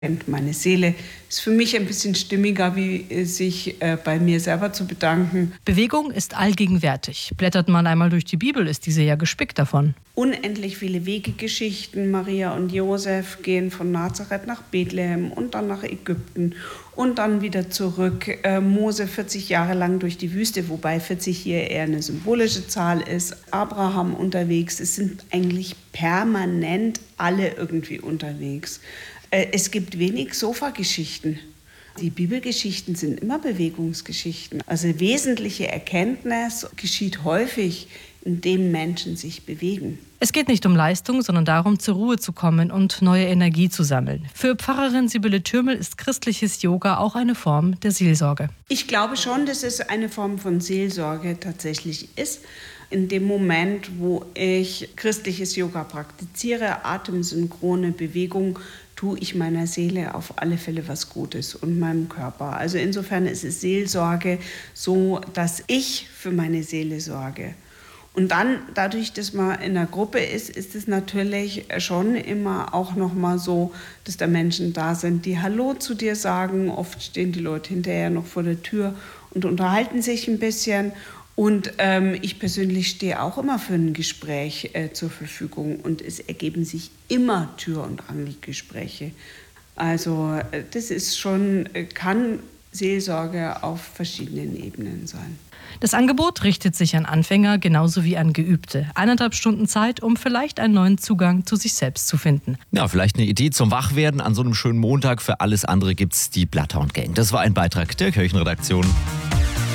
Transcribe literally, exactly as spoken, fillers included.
Meine Seele ist für mich ein bisschen stimmiger, wie sich äh, bei mir selber zu bedanken. Bewegung ist allgegenwärtig. Blättert man einmal durch die Bibel, ist diese ja gespickt davon. Unendlich viele Wegegeschichten. Maria und Josef gehen von Nazareth nach Bethlehem und dann nach Ägypten und dann wieder zurück. Äh, Mose vierzig Jahre lang durch die Wüste, wobei vierzig hier eher eine symbolische Zahl ist. Abraham unterwegs. Es sind eigentlich permanent alle irgendwie unterwegs. Es gibt wenig Sofageschichten. Die Bibelgeschichten sind immer Bewegungsgeschichten. Also wesentliche Erkenntnis geschieht häufig, indem Menschen sich bewegen. Es geht nicht um Leistung, sondern darum, zur Ruhe zu kommen und neue Energie zu sammeln. Für Pfarrerin Sibylle Thürmel ist christliches Yoga auch eine Form der Seelsorge. Ich glaube schon, dass es eine Form von Seelsorge tatsächlich ist. In dem Moment, wo ich christliches Yoga praktiziere, atemsynchrone Bewegung, tue ich meiner Seele auf alle Fälle was Gutes und meinem Körper. Also insofern ist es Seelsorge so, dass ich für meine Seele sorge. Und dann, dadurch, dass man in einer Gruppe ist, ist es natürlich schon immer auch nochmal so, dass da Menschen da sind, die Hallo zu dir sagen. Oft stehen die Leute hinterher noch vor der Tür und unterhalten sich ein bisschen. Und ähm, ich persönlich stehe auch immer für ein Gespräch äh, zur Verfügung. Und es ergeben sich immer Tür- und Angelgespräche. Also äh, das ist schon, äh, kann Seelsorge auf verschiedenen Ebenen sein. Das Angebot richtet sich an Anfänger genauso wie an Geübte. Eineinhalb Stunden Zeit, um vielleicht einen neuen Zugang zu sich selbst zu finden. Ja, vielleicht eine Idee zum Wachwerden an so einem schönen Montag. Für alles andere gibt's die Bloodhound Gang. Das war ein Beitrag der Kirchenredaktion.